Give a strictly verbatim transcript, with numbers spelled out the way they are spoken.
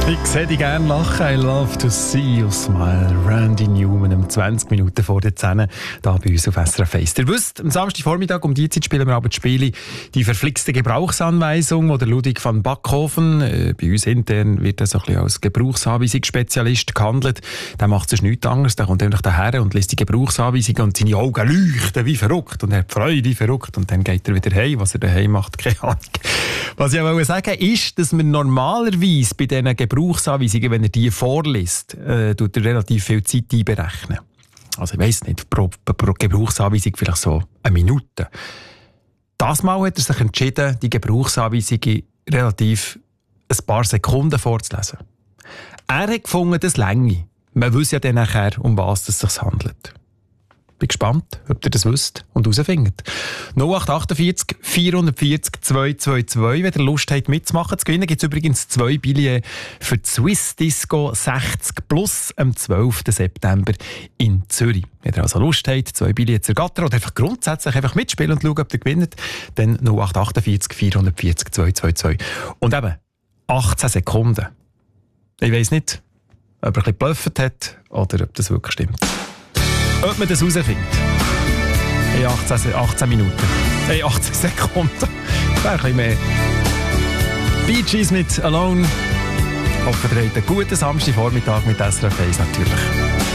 Ich sehe dich gerne lachen. I love to see you smile. Randy Newman um zwanzig Minuten vor der zehn hier bei uns auf S R F eins. Ihr wisst, am Samstagvormittag um die Zeit spielen wir aber die Spiele «Die verflixte Gebrauchsanweisung» oder Ludwig van Backhofen. Äh, bei uns intern wird er so ein bisschen als Gebrauchsanweisungsspezialist gehandelt. Der macht sonst nichts anderes. Der kommt einfach daher und liest die Gebrauchsanweisung und seine Augen leuchten wie verrückt und er hat Freude wie verrückt. Und dann geht er wieder heim. Was er daheim macht, keine Ahnung. Was ich aber sagen wollte, ist, dass man normalerweise bei diesen Gebrauchsanweisungen, wenn er die vorliest, äh, tut er relativ viel Zeit einberechnen. Also ich weiss nicht, pro, pro Gebrauchsanweisung vielleicht so eine Minute. Das Mal hat er sich entschieden, die Gebrauchsanweisungen relativ ein paar Sekunden vorzulesen. Er hat gefunden, das reiche. Man weiss ja dann nachher, um was es sich handelt. Bin gespannt, ob ihr das wisst und herausfindet. null acht achtundvierzig vierhundertvierzig zweihundertzweiundzwanzig. Wenn ihr Lust habt mitzumachen, zu gewinnen, gibt es übrigens zwei Billets für die Swiss Disco sechzig plus am zwölften September in Zürich. Wenn ihr also Lust habt, zwei Billets zu ergattern oder einfach grundsätzlich einfach mitspielen und schauen, ob ihr gewinnt, dann null acht achtundvierzig vierhundertvierzig zweihundertzweiundzwanzig. Und eben, achtzehn Sekunden. Ich weiss nicht, ob er ein bisschen geblufft hat oder ob das wirklich stimmt. Ob man das herausfindet. In achtzehn, achtzehn Minuten. In achtzehn Sekunden. Wäre ein bisschen mehr. Bee Gees mit Alone. Ich hoffe, ihr habt einen guten Samstagvormittag mit S R F eins natürlich.